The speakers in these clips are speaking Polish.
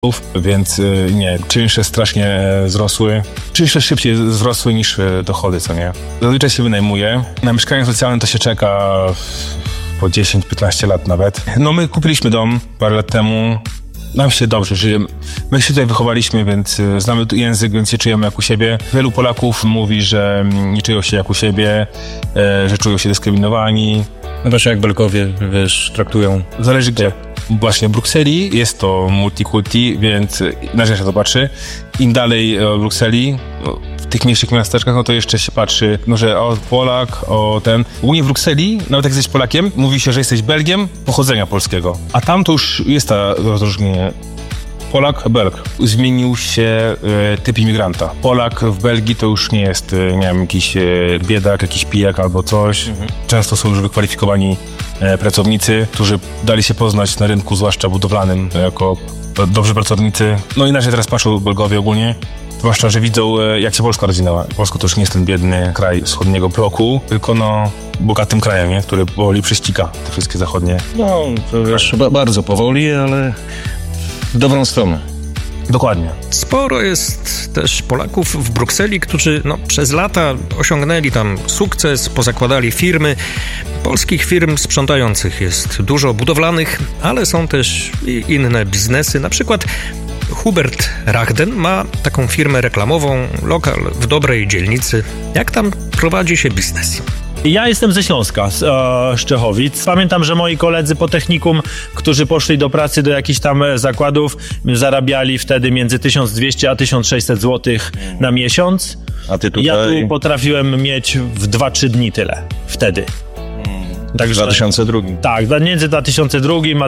więc nie, czynsze strasznie wzrosły. Czynsze szybciej wzrosły niż dochody, co nie? Zazwyczaj się wynajmuje. Na mieszkanie socjalne to się czeka po 10-15 lat nawet. No my kupiliśmy dom parę lat temu. Nam się dobrze żyje. My się tutaj wychowaliśmy, więc znamy język, więc się czujemy jak u siebie. Wielu Polaków mówi, że nie czują się jak u siebie, że czują się dyskryminowani. No właśnie jak Belgowie, wiesz, traktują. Zależy gdzie. Właśnie w Brukseli jest to multikulti, więc inaczej się to patrzy. Im dalej od Brukseli, w tych mniejszych miasteczkach, no to jeszcze się patrzy, no że o Polak, o ten. Ogólnie w Brukseli, nawet jak jesteś Polakiem, mówi się, że jesteś Belgiem pochodzenia polskiego. A tam to już jest to rozróżnienie. Polak, Belg. Zmienił się typ imigranta. Polak w Belgii to już nie jest, nie wiem, jakiś biedak, jakiś pijak albo coś. Często są już wykwalifikowani pracownicy, którzy dali się poznać na rynku, zwłaszcza budowlanym, jako dobrzy pracownicy. No inaczej teraz patrzą Belgowie ogólnie. Zwłaszcza, że widzą, jak się Polska rozwinęła. Polska to już nie jest ten biedny kraj wschodniego bloku, tylko no bogatym krajem, nie? Który powoli prześciga te wszystkie zachodnie. No, to wiesz, bardzo powoli, ale w dobrą stronę. Dokładnie. Sporo jest też Polaków w Brukseli, którzy przez lata osiągnęli tam sukces, pozakładali firmy. Polskich firm sprzątających jest dużo, budowlanych, ale są też i inne biznesy. Na przykład Hubert Rachden ma taką firmę reklamową, lokal w dobrej dzielnicy. Jak tam prowadzi się biznes? Ja jestem ze Śląska, z Czechowic. Pamiętam, że moi koledzy po technikum, którzy poszli do pracy do jakichś tam zakładów, zarabiali wtedy między 1200 a 1600 zł na miesiąc. A ty tutaj? Ja tu potrafiłem mieć w 2-3 dni tyle wtedy. Także 2002. Tak, między 2002 a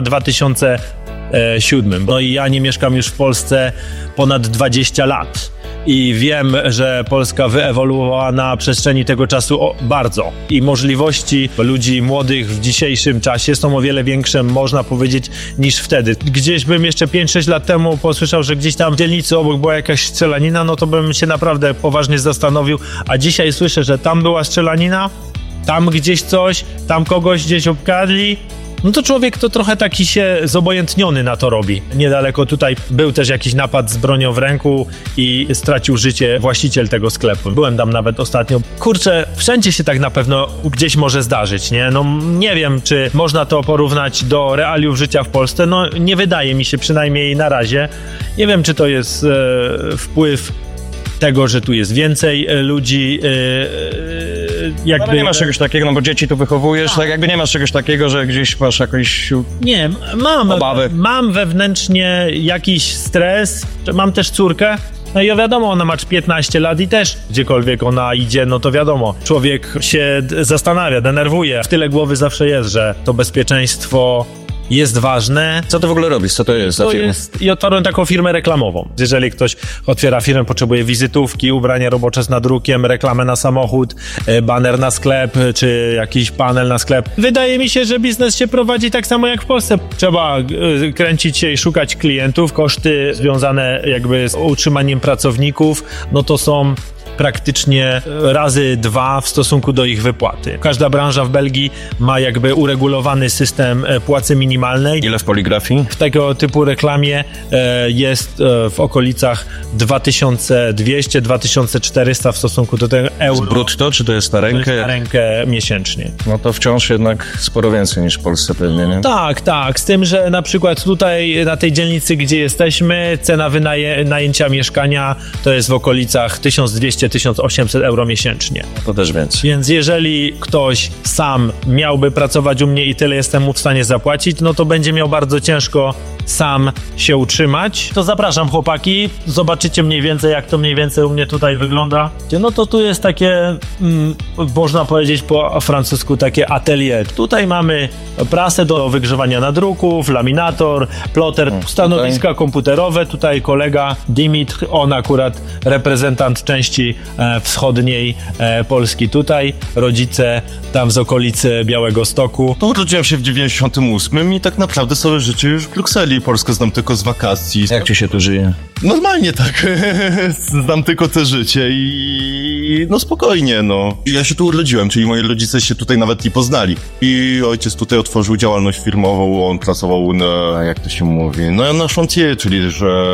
2007. No i ja nie mieszkam już w Polsce ponad 20 lat. I wiem, że Polska wyewoluowała na przestrzeni tego czasu bardzo. I możliwości ludzi młodych w dzisiejszym czasie są o wiele większe, można powiedzieć, niż wtedy. Gdzieś bym jeszcze 5-6 lat temu posłyszał, że gdzieś tam w dzielnicy obok była jakaś strzelanina, no to bym się naprawdę poważnie zastanowił. A dzisiaj słyszę, że tam była strzelanina, tam gdzieś coś, tam kogoś gdzieś obkradli. No to człowiek to trochę taki się zobojętniony na to robi. Niedaleko tutaj był też jakiś napad z bronią w ręku i stracił życie właściciel tego sklepu. Byłem tam nawet ostatnio. Kurczę, wszędzie się tak na pewno gdzieś może zdarzyć, nie? No nie wiem, czy można to porównać do realiów życia w Polsce. No nie wydaje mi się, przynajmniej na razie. Nie wiem, czy to jest wpływ tego, że tu jest więcej ludzi, jakby... Ale nie masz czegoś takiego, no bo dzieci tu wychowujesz, tak jakby nie masz czegoś takiego, że gdzieś masz jakąś... Nie, obawy. Mam wewnętrznie jakiś stres, mam też córkę, no i wiadomo, ona ma 15 lat i też gdziekolwiek ona idzie, no to wiadomo, człowiek się zastanawia, denerwuje. W tyle głowy zawsze jest, że to bezpieczeństwo jest ważne. Co to w ogóle robisz? Co to jest za firma? I otworzyłem taką firmę reklamową. Jeżeli ktoś otwiera firmę, potrzebuje wizytówki, ubrania robocze z nadrukiem, reklamę na samochód, baner na sklep, czy jakiś panel na sklep. Wydaje mi się, że biznes się prowadzi tak samo jak w Polsce. Trzeba kręcić się i szukać klientów. Koszty związane jakby z utrzymaniem pracowników, no to są praktycznie razy 2 w stosunku do ich wypłaty. Każda branża w Belgii ma jakby uregulowany system płacy minimalnej. Ile w poligrafii? W tego typu reklamie jest w okolicach 2200-2400 w stosunku do tego euro. Brutto, czy to jest na rękę? To jest na rękę miesięcznie. No to wciąż jednak sporo więcej niż w Polsce pewnie, nie? Tak, z tym, że na przykład tutaj na tej dzielnicy, gdzie jesteśmy, cena najęcia mieszkania to jest w okolicach 1200-1800 euro miesięcznie. To też więcej. Więc jeżeli ktoś sam miałby pracować u mnie i tyle jestem mu w stanie zapłacić, no to będzie miał bardzo ciężko sam się utrzymać. To zapraszam, chłopaki, zobaczycie mniej więcej, jak to mniej więcej u mnie tutaj wygląda. No to tu jest takie, można powiedzieć po francusku, takie atelier. Tutaj mamy prasę do wygrzewania nadruków, laminator, ploter, stanowiska komputerowe. Tutaj kolega Dimitr, on akurat reprezentant części wschodniej Polski tutaj. Rodzice tam z okolicy Białegostoku. To urodziłem się w 98 i tak naprawdę całe życie już w Brukseli Brukseli, Polskę znam tylko z wakacji. Jak ci się tu żyje? Normalnie tak, znam tylko te życie i no spokojnie, no. Ja się tu urodziłem, czyli moi rodzice się tutaj nawet i poznali. I ojciec tutaj otworzył działalność firmową, on pracował na, jak to się mówi, no na chantier, czyli że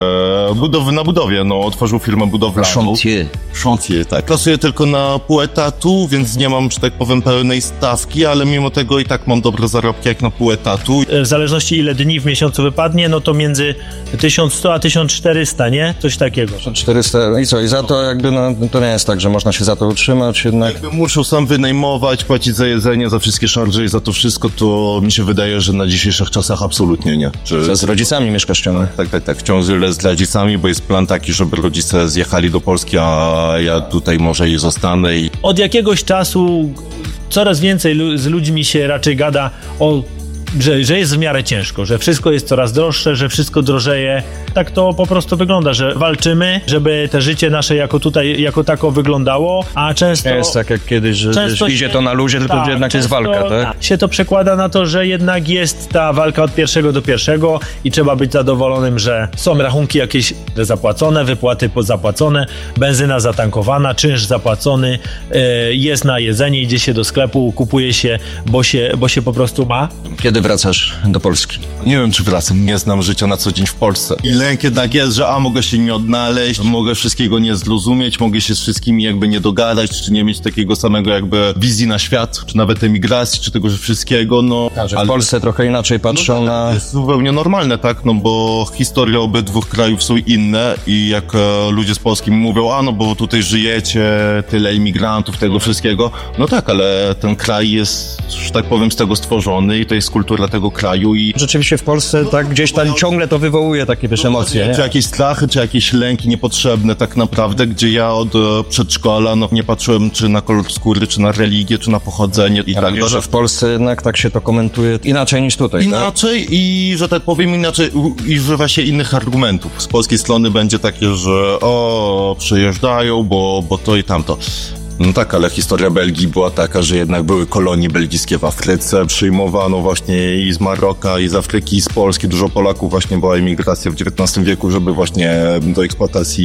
na budowie, no otworzył firmę budowlaną. Chantier, tak. Pracuję tylko na pół etatu, więc nie mam, że tak powiem, pełnej stawki, ale mimo tego i tak mam dobre zarobki jak na pół etatu. W zależności ile dni w miesiącu wypadnie, no to między 1100 a 1400, nie? Coś takiego. 400 i co? I za to jakby, no to nie jest tak, że można się za to utrzymać jednak. Jakby muszę sam wynajmować, płacić za jedzenie, za wszystkie szarże i za to wszystko, to mi się wydaje, że na dzisiejszych czasach absolutnie nie. Że z rodzicami mieszkasz ciągle? Tak. Ciągle z rodzicami, bo jest plan taki, żeby rodzice zjechali do Polski, a ja tutaj może i zostanę. Od jakiegoś czasu coraz więcej z ludźmi się raczej gada o że jest w miarę ciężko, że wszystko jest coraz droższe, że wszystko drożeje. Tak to po prostu wygląda, że walczymy, żeby te życie nasze jako tako wyglądało, a często... Jest tak jak kiedyś, że idzie to na luzie, tylko jednak jest walka, tak? Się to przekłada na to, że jednak jest ta walka od pierwszego do pierwszego i trzeba być zadowolonym, że są rachunki jakieś zapłacone, wypłaty zapłacone, benzyna zatankowana, czynsz zapłacony, jest na jedzenie, idzie się do sklepu, kupuje się, bo się po prostu ma. Kiedy wracasz do Polski? Nie wiem, czy wracam. Nie znam życia na co dzień w Polsce. I lęk jednak jest, że mogę się nie odnaleźć, mogę wszystkiego nie zrozumieć, mogę się z wszystkimi jakby nie dogadać, czy nie mieć takiego samego jakby wizji na świat, czy nawet emigracji, czy tego wszystkiego, no. Ale w Polsce trochę inaczej patrzą na... To jest zupełnie normalne, tak, no bo historie obydwu krajów są inne i jak ludzie z Polski mówią, no bo tutaj żyjecie, tyle imigrantów, tego wszystkiego, no tak, ale ten kraj jest, że tak powiem, z tego stworzony i to jest kultura tego kraju i... Rzeczywiście w Polsce tak gdzieś tam ciągle to wywołuje takie wiesz, emocje, nie? Czy jakieś strachy, czy jakieś lęki niepotrzebne tak naprawdę, gdzie ja od przedszkola nie patrzyłem czy na kolor skóry, czy na religię, czy na pochodzenie i tak dalej. Że w Polsce jednak tak się to komentuje inaczej niż tutaj, inaczej tak? I, że tak powiem, inaczej i używa się innych argumentów. Z polskiej strony będzie takie, że przyjeżdżają, bo to i tamto. No tak, ale historia Belgii była taka, że jednak były kolonie belgijskie w Afryce, przyjmowano właśnie i z Maroka, i z Afryki, i z Polski. Dużo Polaków właśnie była emigracja w XIX wieku, żeby właśnie do eksploatacji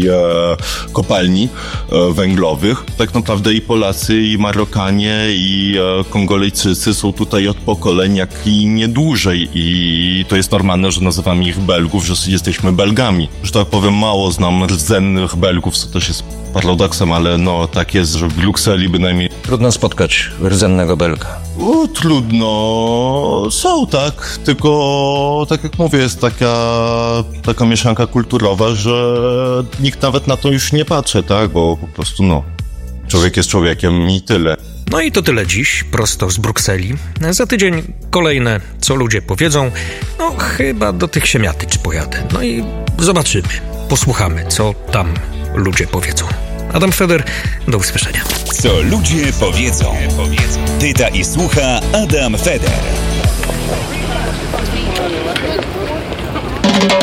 kopalni węglowych. Tak naprawdę i Polacy, i Marokanie, i Kongolejczycy są tutaj od pokoleń, jak i nie dłużej. I to jest normalne, że nazywamy ich Belgów, że jesteśmy Belgami. Że tak powiem, mało znam rdzennych Belgów, co też jest paradoksem, ale no tak jest, że w Brukseli bynajmniej... Trudno spotkać rdzennego Belga. Trudno. Są, tak. Tylko, tak jak mówię, jest taka mieszanka kulturowa, że nikt nawet na to już nie patrzy, tak? Bo po prostu, człowiek jest człowiekiem i tyle. No i to tyle dziś, prosto z Brukseli. Za tydzień kolejne, co ludzie powiedzą. Chyba do tych Siemiatycz pojadę. No i zobaczymy, posłuchamy, co tam ludzie powiedzą. Adam Feder, do usłyszenia. Co ludzie powiedzą. Pyta i słucha Adam Feder.